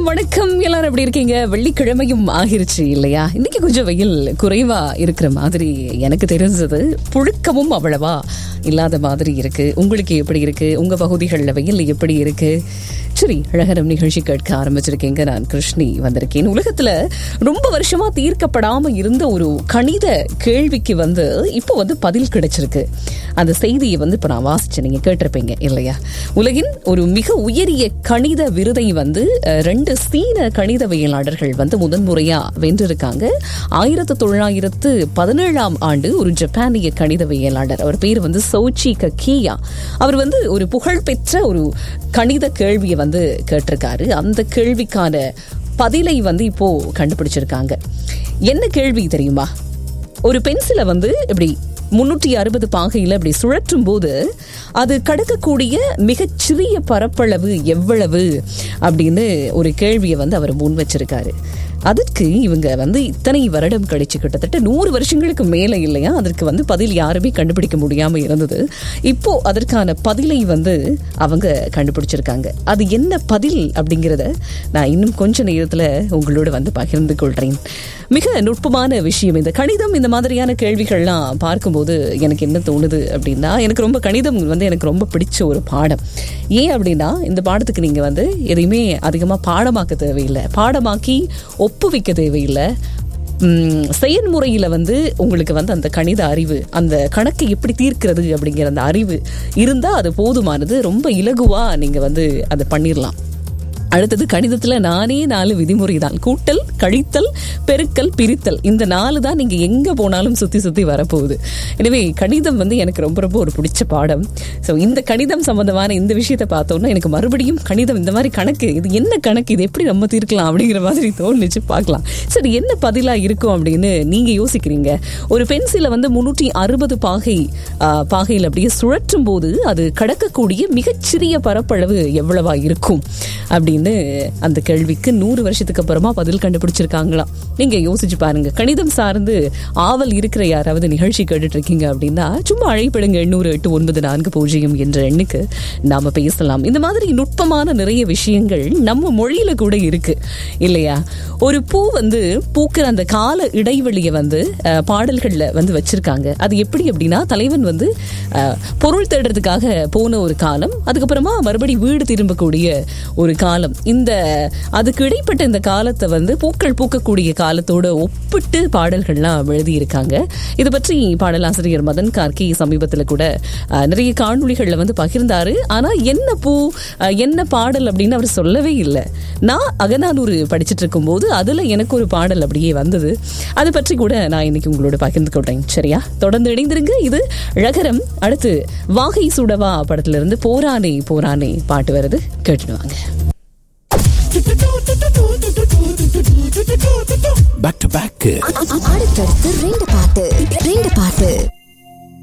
வணக்கம். எல்லாரும் எப்படி இருக்கீங்க? வெள்ளிக்கிழமையும் ஆகிருச்சு இல்லையா? இன்னைக்கு கொஞ்சம் வெயில் குறைவா இருக்கிற மாதிரி எனக்கு தெரிஞ்சது. புழுக்கமும் அவ்வளவா இல்லாத மாதிரி இருக்கு. உங்களுக்கு எப்படி இருக்கு? உங்க பகுதிகளில் வெயில் எப்படி இருக்கு? சரி, அழகரம் நிகழ்ச்சி கேட்க ஆரம்பிச்சிருக்கீங்க. நான் கிருஷ்ணி வந்திருக்கேன். உலகத்துல ரொம்ப வருஷமா தீர்க்கப்படாம இருந்த ஒரு கணித கேள்விக்கு இப்போ பதில் கிடைச்சிருக்கு. அந்த செய்தியை இப்ப நான் வாசிச்சேன், நீங்க கேட்டிருப்பீங்க இல்லையா? உலகின் ஒரு மிக உயரிய கணித விருதை 2 சீன கணிதவியலாளர்கள் முதன்முறையா வென்றிருக்காங்க. 1917ஆம் ஆண்டு ஒரு ஜப்பானிய கணிதவியலாளர், அவர் பேர் சோச்சி கக்கியா. அவர் ஒரு புகழ்பெற்ற ஒரு கணித கேள்வியை கேட்டிருக்காரு. அந்த கேள்விக்கான பதிலை இப்போ கண்டுபிடிச்சிருக்காங்க. என்ன கேள்வி தெரியுமா? ஒரு பென்சிலை இப்படி 360 பாகையில் அப்படி சுழற்றும் போது அது கடக்கக்கூடிய மிகச்சிறிய பரப்பளவு எவ்வளவு அப்படின்னு ஒரு கேள்வியை அவர் முன் வச்சிருக்காரு. அதற்கு இவங்க இத்தனை வருடம் கழிச்சு, கிட்டத்தட்ட 100 வருஷங்களுக்கு மேலே இல்லையா, அதற்கு பதில் யாருமே கண்டுபிடிக்க முடியாம இருந்தது. இப்போ அதற்கான பதிலை அவங்க கண்டுபிடிச்சிருக்காங்க. அது என்ன பதில் அப்படிங்கிறத நான் இன்னும் கொஞ்ச நேரத்தில் உங்களோட பகிர்ந்து கொள்றேன். மிக நுட்பமான விஷயம் இந்த கணிதம். இந்த மாதிரியான கேள்விகள்லாம் பார்க்கும்போது எனக்கு என்ன தோணுது அப்படின்னா, எனக்கு ரொம்ப கணிதம் எனக்கு ரொம்ப பிடிச்ச ஒரு பாடம். ஏன் அப்படின்னா, இந்த பாடத்துக்கு நீங்க எதையுமே அதிகமாக பாடமாக்க தேவையில்லை, பாடமாக்கி ஒப்புவிக்க தேவையில்லை. செயல்முறையில் உங்களுக்கு அந்த கணித அறிவு, அந்த கணக்கை எப்படி தீர்க்கிறது அப்படிங்கிற அந்த அறிவு இருந்தால் அது போதுமானது. ரொம்ப இலகுவா நீங்க அதை பண்ணிடலாம். அடுத்தது, கணிதத்தில் 4 விதிமுறை தான். கூட்டல், கழித்தல், பெருக்கல், பிரித்தல். இந்த 4 தான் நீங்க எங்க போனாலும் சுத்தி சுத்தி வரப்போகுது. எனவே கணிதம் எனக்கு ரொம்ப ரொம்ப ஒரு பிடிச்ச பாடம். ஸோ இந்த கணிதம் சம்பந்தமான இந்த விஷயத்தை பார்த்தோன்னா எனக்கு மறுபடியும் கணிதம், இந்த மாதிரி கணக்கு, இது என்ன கணக்கு, இது எப்படி நம்ம தீர்க்கலாம் அப்படிங்கிற மாதிரி தோணுச்சு. பார்க்கலாம் சரி என்ன பதிலா இருக்கும் அப்படின்னு நீங்க யோசிக்கிறீங்க. ஒரு பென்சிலை 360 பாகையில் அப்படியே சுழற்றும் போது அது கடக்கக்கூடிய மிகச்சிறிய பரப்பளவு எவ்வளவா இருக்கும் அப்படின்னு அந்த கேள்விக்கு 100 வருஷத்துக்கு அப்புறமா பதில் கண்டுபிடிச்சிருக்காங்களாம். நீங்க யோசிச்சு பாருங்க. கணிதம் சார்ந்து ஆவல் இருக்கிற யாராவது நிகழ்ச்சி கேட்டுட்டு இருக்கீங்க அப்படின்னா சும்மா அழைப்பிடுங்க 800-894-0 என்ற எண்ணுக்கு நாம பேசலாம். இந்த மாதிரி நுட்பமான நிறைய விஷயங்கள் நம்ம மொழியில கூட இருக்கு இல்லையா? ஒரு பூ பூக்கிற அந்த கால இடைவெளியை பாடல்கள்ல வச்சிருக்காங்க. அது எப்படி அப்படின்னா, தலைவன் பொருள் தேடுறதுக்காக போன ஒரு காலம், அதுக்கப்புறமா மறுபடி வீடு திரும்பக்கூடிய ஒரு காலம். இந்த அதுக்கு இடைப்பட்ட இந்த காலத்தை பூக்கள் பூக்கக்கூடிய காலத்தோட ஒப்பிட்டு பாடல்கள்லாம் எழுதி இருக்காங்க. இதை பற்றி பாடலாசிரியர் மதன் கார்கி சமீபத்தில் கூட நிறைய காணொளிகள்ல பகிர்ந்தாரு. ஆனா என்ன பூ என்ன பாடல் அப்படின்னு அவர் சொல்லவே இல்லை. நான் அகநானூறு படிச்சுட்டு இருக்கும் போது அதுல எனக்கு ஒரு பாடல் அப்படியே வந்தது. அதை பற்றி கூட நான் இன்னைக்கு உங்களோட பகிர்ந்து கொள்றேன். சரியா? தொடர்ந்து இணைந்திருங்க. இது ழகரம். அடுத்து வாகை சுடவா படத்துல இருந்து போரானே போரானே பாட்டு வருது, கேட்டுடுவாங்க. Back to back. அடுத்தடுத்து 2 பாட்டு